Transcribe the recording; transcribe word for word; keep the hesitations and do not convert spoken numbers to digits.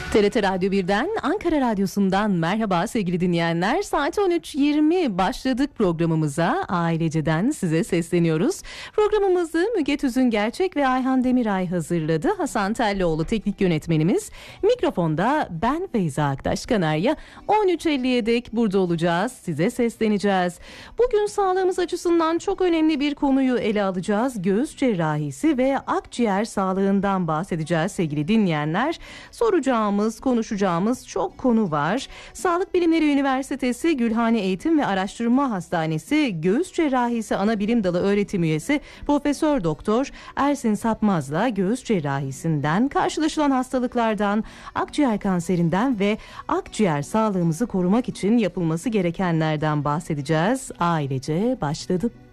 T R T Radyo birden Ankara Radyosu'ndan merhaba sevgili dinleyenler. Saat on üç yirmi başladık programımıza. Aileceden size sesleniyoruz. Programımızı Müge Tüzüngerçek ve Ayhan Demiray hazırladı. Hasan Tellioğlu teknik yönetmenimiz. Mikrofonda ben Feyza Aktaş Kanarya. on üç elliye dek burada olacağız. Size sesleneceğiz. Bugün sağlığımız açısından çok önemli bir konuyu ele alacağız. Göğüs cerrahisi ve akciğer sağlığından bahsedeceğiz sevgili dinleyenler. Soracağımız konuşacağımız çok konu var. Sağlık Bilimleri Üniversitesi Gülhane Eğitim ve Araştırma Hastanesi Göğüs Cerrahisi Anabilim Dalı öğretim üyesi Profesör Doktor Ersin Sapmaz'la göğüs cerrahisinden, karşılaşılan hastalıklardan, akciğer kanserinden ve akciğer sağlığımızı korumak için yapılması gerekenlerden bahsedeceğiz. Ailece başladı.